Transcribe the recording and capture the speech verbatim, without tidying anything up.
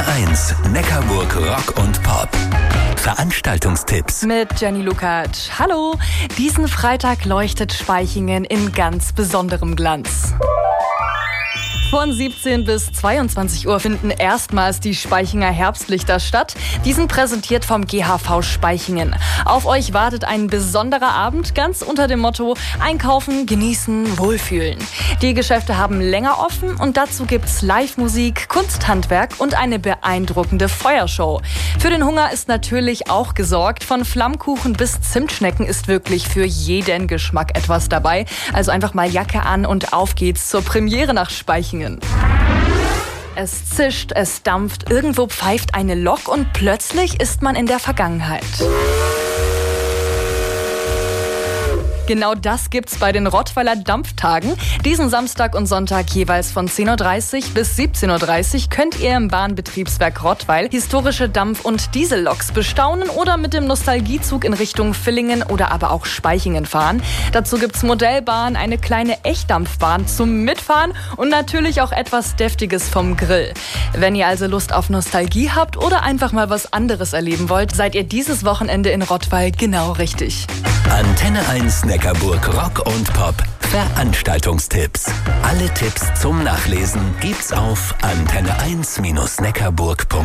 Antenne eins Neckarburg Rock und Pop. Veranstaltungstipps mit Jenny Lukacs. Hallo, diesen Freitag leuchtet Spaichingen in ganz besonderem Glanz. Von siebzehn bis zweiundzwanzig Uhr finden erstmals die Spaichinger Herbstlichter statt. Die sind präsentiert vom G H V Spaichingen. Auf euch wartet ein besonderer Abend, ganz unter dem Motto Einkaufen, genießen, wohlfühlen. Die Geschäfte haben länger offen und dazu gibt's Live-Musik, Kunsthandwerk und eine beeindruckende Feuershow. Für den Hunger ist natürlich auch gesorgt. Von Flammkuchen bis Zimtschnecken ist wirklich für jeden Geschmack etwas dabei. Also einfach mal Jacke an und auf geht's zur Premiere nach Spaichingen. Es zischt, es dampft, irgendwo pfeift eine Lok und plötzlich ist man in der Vergangenheit. Genau das gibt's bei den Rottweiler Dampftagen. Diesen Samstag und Sonntag jeweils von zehn Uhr dreißig bis siebzehn Uhr dreißig könnt ihr im Bahnbetriebswerk Rottweil historische Dampf- und Dieselloks bestaunen oder mit dem Nostalgiezug in Richtung Villingen oder aber auch Spaichingen fahren. Dazu gibt's Modellbahn, eine kleine Echtdampfbahn zum Mitfahren und natürlich auch etwas Deftiges vom Grill. Wenn ihr also Lust auf Nostalgie habt oder einfach mal was anderes erleben wollt, seid ihr dieses Wochenende in Rottweil genau richtig. Antenne eins Neckarburg Rock und Pop. Veranstaltungstipps. Alle Tipps zum Nachlesen gibt's auf antenne eins Neckarburg punkt de.